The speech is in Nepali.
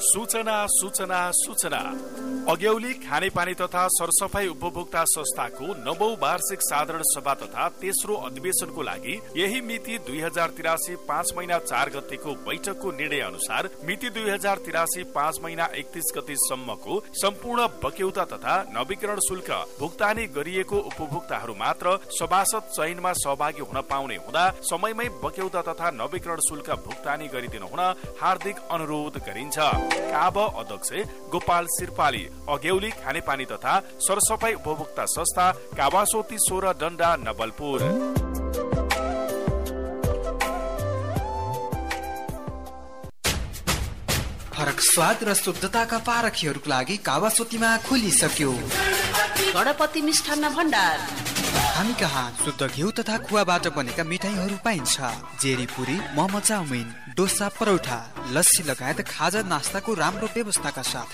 सूचना सूचना सूचना अग्यौली खानेपानी तथा सरसफाई उपभोक्ता संस्थाको 9औं वार्षिक साधारण सभा तथा तेस्रो अधिवेशनको लागि यही मिति 2083 5 महिना 4 गतेको बैठकको निर्णय अनुसार मिति 2083 5 महिना 31 गतेसम्मको सम्पूर्ण बक्यौता तथा नवीकरण शुल्क भुक्तानी गरिएको उपभोक्ताहरू मात्र सभासद चयनमा सहभागी हुन पाउने हुँदा समयमै बक्यौता तथा नवीकरण शुल्क भुक्तानी गरिदिनु हुन हार्दिक अनुरोध गरिन्छ। काब अध्यक्ष गोपाल सिरपाली, अग्यौली खानेपानी तथा सरसफाई उपभोक्ता संस्था, कावासोती 16 डन्डा नवलपुर। फरक स्वाद र शुद्धताका पारखीहरूको लागि कावासोतीमा खोलिसक्यो गणपति मिष्ठान्न भण्डार। हामी कहाँ शुद्ध घिउ तथा खुवाबाट बनेका मिठाईहरू पाइन्छ। जेरी पुरी, मोमो चाउमिन, डोसा, परौठा, लस्सी लगायत खाजा नास्ताको राम्रो व्यवस्थाका साथ